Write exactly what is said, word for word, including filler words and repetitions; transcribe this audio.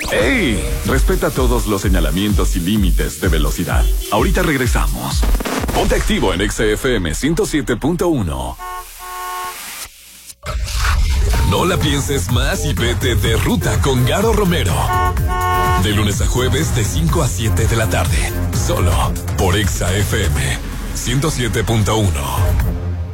¡Ey! Respeta todos los señalamientos y límites de velocidad. Ahorita regresamos. Ponte activo en X F M ciento siete punto uno. No la pienses más y vete de ruta con Garo Romero. De lunes a jueves de cinco a siete de la tarde. Solo por X F M ciento siete punto uno.